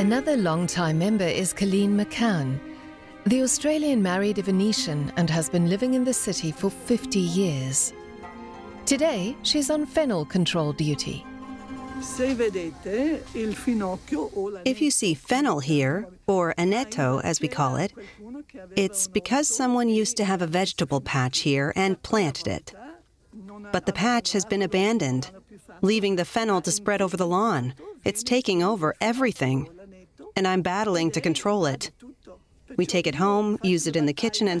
Another long-time member is Colleen McCann. The Australian married a Venetian and has been living in the city for 50 years. Today, she's on fennel control duty. If you see fennel here, or aneto as we call it, it's because someone used to have a vegetable patch here and planted it. But the patch has been abandoned, leaving the fennel to spread over the lawn. It's taking over everything, and I'm battling to control it. We take it home, use it in the kitchen, and